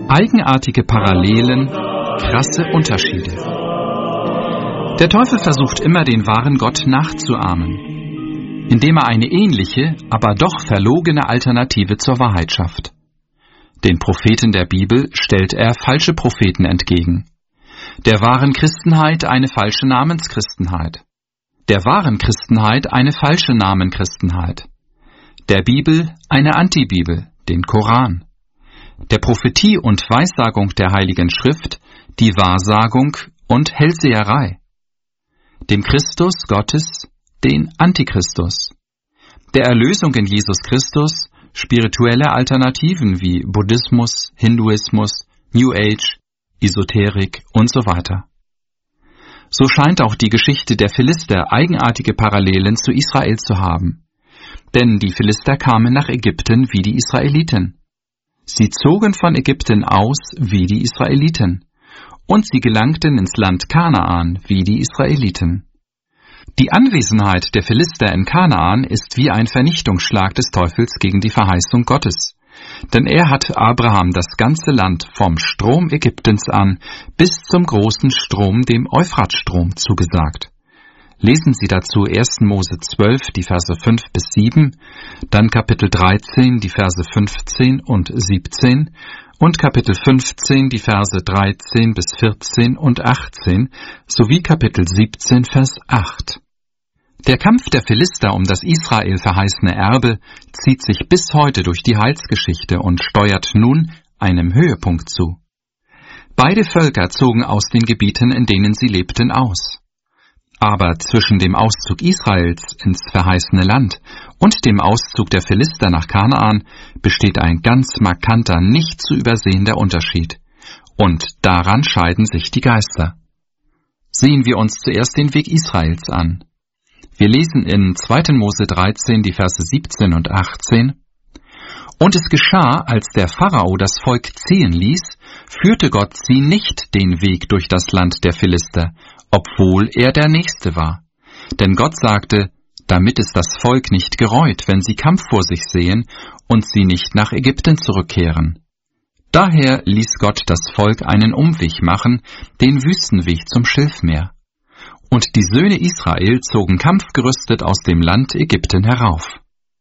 Eigenartige Parallelen, krasse Unterschiede. Der Teufel versucht immer, den wahren Gott nachzuahmen, indem er eine ähnliche, aber doch verlogene Alternative zur Wahrheit schafft. Den Propheten der Bibel stellt er falsche Propheten entgegen. Der wahren Christenheit eine falsche Namenschristenheit. Der wahren Christenheit eine falsche Namenchristenheit. Der Bibel eine Antibibel, den Koran. Der Prophetie und Weissagung der Heiligen Schrift die Wahrsagung und Hellseherei. Dem Christus Gottes den Antichristus. Der Erlösung in Jesus Christus spirituelle Alternativen wie Buddhismus, Hinduismus, New Age, Esoterik und so weiter. So scheint auch die Geschichte der Philister eigenartige Parallelen zu Israel zu haben. Denn die Philister kamen nach Ägypten wie die Israeliten. Sie zogen von Ägypten aus wie die Israeliten. Und sie gelangten ins Land Kanaan wie die Israeliten. Die Anwesenheit der Philister in Kanaan ist wie ein Vernichtungsschlag des Teufels gegen die Verheißung Gottes. Denn er hat Abraham das ganze Land vom Strom Ägyptens an bis zum großen Strom, dem Euphratstrom, zugesagt. Lesen Sie dazu 1. Mose 12, die Verse 5 bis 7, dann Kapitel 13, die Verse 15 und 17 und Kapitel 15, die Verse 13 bis 14 und 18, sowie Kapitel 17, Vers 8. Der Kampf der Philister um das Israel verheißene Erbe zieht sich bis heute durch die Heilsgeschichte und steuert nun einem Höhepunkt zu. Beide Völker zogen aus den Gebieten, in denen sie lebten, aus. Aber zwischen dem Auszug Israels ins verheißene Land und dem Auszug der Philister nach Kanaan besteht ein ganz markanter, nicht zu übersehender Unterschied. Und daran scheiden sich die Geister. Sehen wir uns zuerst den Weg Israels an. Wir lesen in 2. Mose 13 die Verse 17 und 18. Und es geschah, als der Pharao das Volk ziehen ließ, führte Gott sie nicht den Weg durch das Land der Philister, obwohl er der Nächste war. Denn Gott sagte, damit es das Volk nicht gereut, wenn sie Kampf vor sich sehen und sie nicht nach Ägypten zurückkehren. Daher ließ Gott das Volk einen Umweg machen, den Wüstenweg zum Schilfmeer. Und die Söhne Israel zogen kampfgerüstet aus dem Land Ägypten herauf.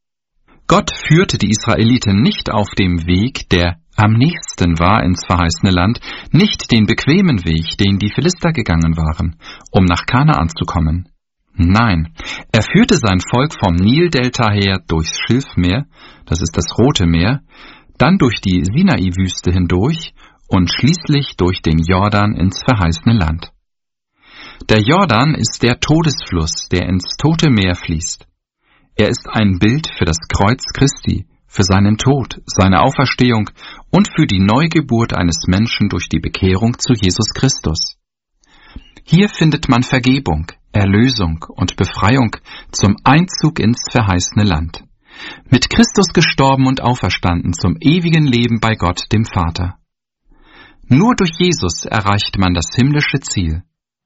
Gott führte die Israeliten nicht auf dem Weg, der am nächsten war ins verheißene Land, nicht den bequemen Weg, den die Philister gegangen waren, um nach Kanaan zu kommen. Nein, er führte sein Volk vom Nildelta her durchs Schilfmeer, das ist das Rote Meer, dann durch die Sinai-Wüste hindurch und schließlich durch den Jordan ins verheißene Land. Der Jordan ist der Todesfluss, der ins Tote Meer fließt. Er ist ein Bild für das Kreuz Christi, für seinen Tod, seine Auferstehung und für die Neugeburt eines Menschen durch die Bekehrung zu Jesus Christus. Hier findet man Vergebung, Erlösung und Befreiung zum Einzug ins verheißene Land. Mit Christus gestorben und auferstanden zum ewigen Leben bei Gott, dem Vater. Nur durch Jesus erreicht man das himmlische Ziel.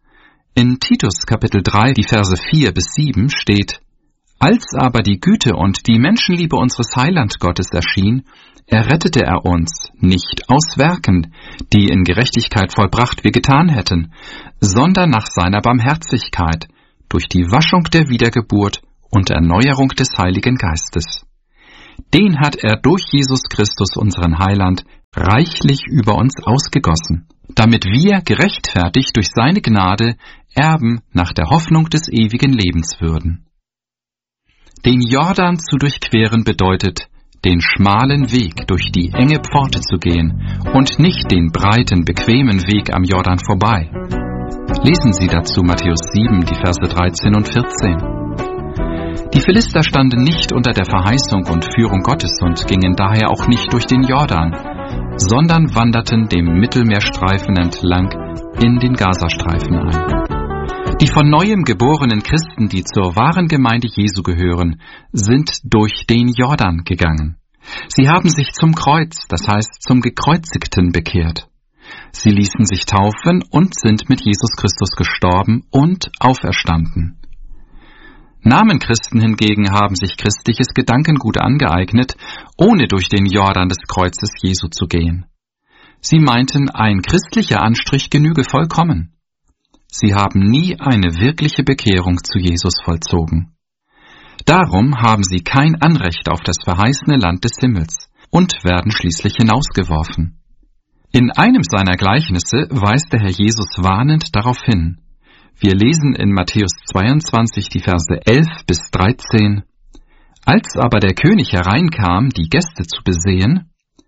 In Titus Kapitel 3, die Verse 4 bis 7 steht: Als aber die Güte und die Menschenliebe unseres Heilandgottes erschien, errettete er uns nicht aus Werken, die in Gerechtigkeit vollbracht wir getan hätten, sondern nach seiner Barmherzigkeit, durch die Waschung der Wiedergeburt und Erneuerung des Heiligen Geistes. Den hat er durch Jesus Christus, unseren Heiland, reichlich über uns ausgegossen, damit wir, gerechtfertigt durch seine Gnade, Erben nach der Hoffnung des ewigen Lebens würden. Den Jordan zu durchqueren bedeutet, den schmalen Weg durch die enge Pforte zu gehen und nicht den breiten, bequemen Weg am Jordan vorbei. Lesen Sie dazu Matthäus 7, die Verse 13 und 14. Die Philister standen nicht unter der Verheißung und Führung Gottes und gingen daher auch nicht durch den Jordan, sondern wanderten dem Mittelmeerstreifen entlang in den Gazastreifen ein. Die von neuem geborenen Christen, die zur wahren Gemeinde Jesu gehören, sind durch den Jordan gegangen. Sie haben sich zum Kreuz, das heißt zum Gekreuzigten, bekehrt. Sie ließen sich taufen und sind mit Jesus Christus gestorben und auferstanden. Namenchristen hingegen haben sich christliches Gedankengut angeeignet, ohne durch den Jordan des Kreuzes Jesu zu gehen. Sie meinten, ein christlicher Anstrich genüge vollkommen. Sie haben nie eine wirkliche Bekehrung zu Jesus vollzogen. Darum haben sie kein Anrecht auf das verheißene Land des Himmels und werden schließlich hinausgeworfen. In einem seiner Gleichnisse weist der Herr Jesus warnend darauf hin. Wir lesen in Matthäus 22 die Verse 11 bis 13. Als aber der König hereinkam, die Gäste zu besehen,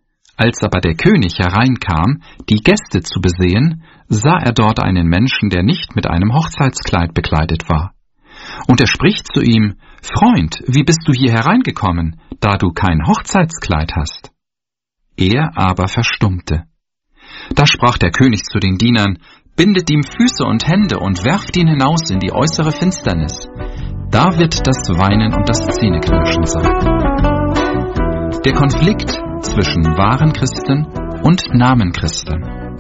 sah er dort einen Menschen, der nicht mit einem Hochzeitskleid bekleidet war. Und er spricht zu ihm: Freund, wie bist du hier hereingekommen, da du kein Hochzeitskleid hast? Er aber verstummte. Da sprach der König zu den Dienern: Bindet ihm Füße und Hände und werft ihn hinaus in die äußere Finsternis. Da wird das Weinen und das Zähneknirschen sein. Der Konflikt zwischen wahren Christen und Namenchristen.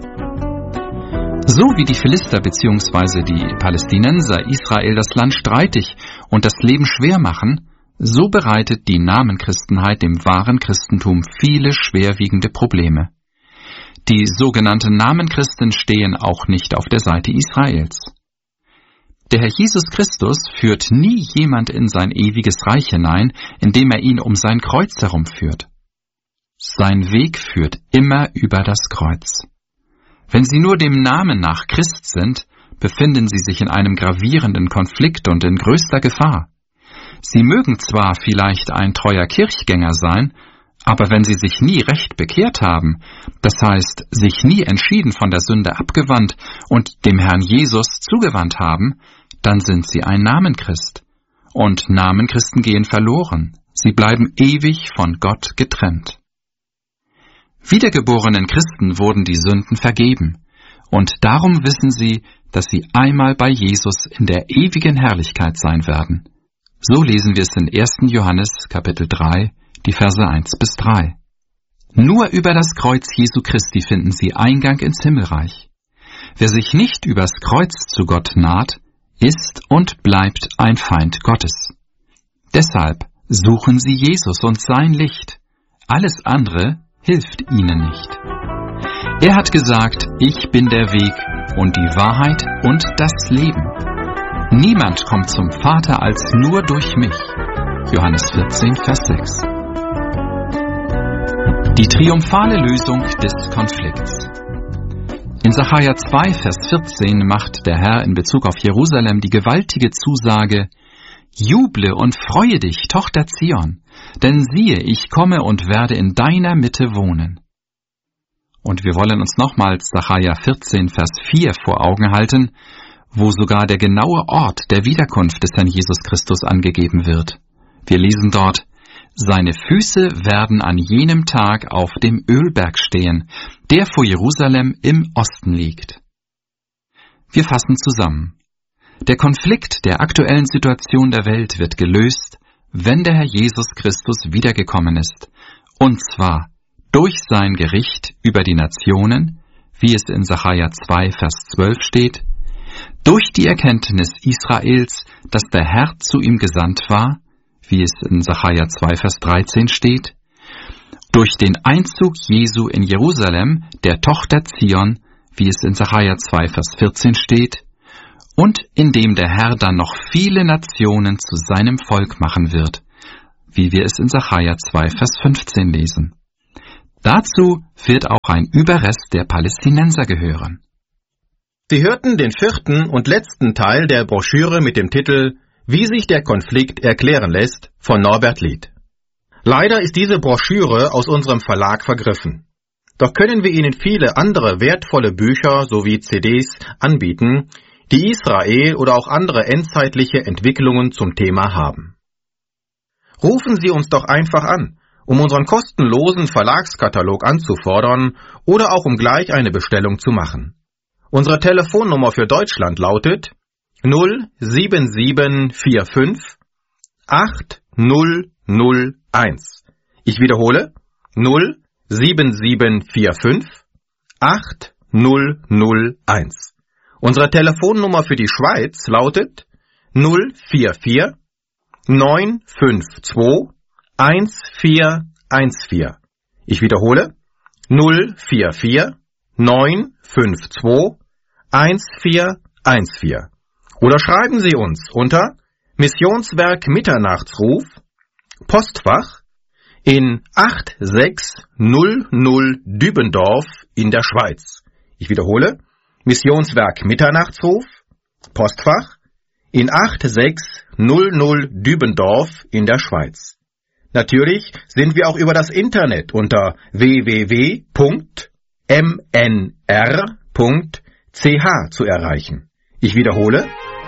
So wie die Philister bzw. die Palästinenser Israel das Land streitig und das Leben schwer machen, so bereitet die Namenchristenheit dem wahren Christentum viele schwerwiegende Probleme. Die sogenannten Namenchristen stehen auch nicht auf der Seite Israels. Der Herr Jesus Christus führt nie jemand in sein ewiges Reich hinein, indem er ihn um sein Kreuz herumführt. Sein Weg führt immer über das Kreuz. Wenn Sie nur dem Namen nach Christ sind, befinden Sie sich in einem gravierenden Konflikt und in größter Gefahr. Sie mögen zwar vielleicht ein treuer Kirchgänger sein, aber wenn Sie sich nie recht bekehrt haben, das heißt, sich nie entschieden von der Sünde abgewandt und dem Herrn Jesus zugewandt haben, dann sind Sie ein Namenchrist. Und Namenchristen gehen verloren. Sie bleiben ewig von Gott getrennt. Wiedergeborenen Christen wurden die Sünden vergeben. Und darum wissen sie, dass sie einmal bei Jesus in der ewigen Herrlichkeit sein werden. So lesen wir es in 1. Johannes, Kapitel 3, die Verse 1 bis 3. Nur über das Kreuz Jesu Christi finden sie Eingang ins Himmelreich. Wer sich nicht übers Kreuz zu Gott naht, ist und bleibt ein Feind Gottes. Deshalb suchen sie Jesus und sein Licht. Alles andere hilft ihnen nicht. Er hat gesagt: Ich bin der Weg und die Wahrheit und das Leben. Niemand kommt zum Vater als nur durch mich. Johannes 14, Vers 6. Die triumphale Lösung des Konflikts. In Sacharja 2, Vers 14 macht der Herr in Bezug auf Jerusalem die gewaltige Zusage: Juble und freue dich, Tochter Zion, denn siehe, ich komme und werde in deiner Mitte wohnen. Und wir wollen uns nochmals Sacharja 14, Vers 4 vor Augen halten, wo sogar der genaue Ort der Wiederkunft des Herrn Jesus Christus angegeben wird. Wir lesen dort: Seine Füße werden an jenem Tag auf dem Ölberg stehen, der vor Jerusalem im Osten liegt. Wir fassen zusammen. Der Konflikt der aktuellen Situation der Welt wird gelöst, wenn der Herr Jesus Christus wiedergekommen ist, und zwar durch sein Gericht über die Nationen, wie es in Sacharja 2, Vers 12 steht, durch die Erkenntnis Israels, dass der Herr zu ihm gesandt war, wie es in Sacharja 2, Vers 13 steht, durch den Einzug Jesu in Jerusalem, der Tochter Zion, wie es in Sacharja 2, Vers 14 steht, und indem der Herr dann noch viele Nationen zu seinem Volk machen wird, wie wir es in Sacharja 2, Vers 15 lesen. Dazu wird auch ein Überrest der Palästinenser gehören. Sie hörten den 4. und letzten Teil der Broschüre mit dem Titel »Wie sich der Konflikt erklären lässt« von Norbert Lied. Leider ist diese Broschüre aus unserem Verlag vergriffen. Doch können wir Ihnen viele andere wertvolle Bücher sowie CDs anbieten, die Israel oder auch andere endzeitliche Entwicklungen zum Thema haben. Rufen Sie uns doch einfach an, um unseren kostenlosen Verlagskatalog anzufordern oder auch um gleich eine Bestellung zu machen. Unsere Telefonnummer für Deutschland lautet 07745 8001. Ich wiederhole 07745 8001. Unsere Telefonnummer für die Schweiz lautet 044 952 1414. Ich wiederhole 044 952 1414 oder schreiben Sie uns unter Missionswerk Mitternachtsruf, Postfach in 8600 Dübendorf in der Schweiz. Ich wiederhole, Missionswerk Mitternachtsruf, Postfach in 8600 Dübendorf in der Schweiz. Natürlich sind wir auch über das Internet unter www.mnr.ch zu erreichen. Ich wiederhole,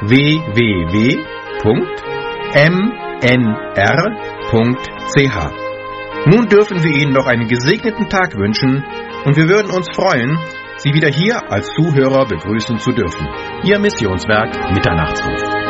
www.mnr.ch. Nun dürfen wir Ihnen noch einen gesegneten Tag wünschen und wir würden uns freuen, Sie wieder hier als Zuhörer begrüßen zu dürfen. Ihr Missionswerk Mitternachtsruf.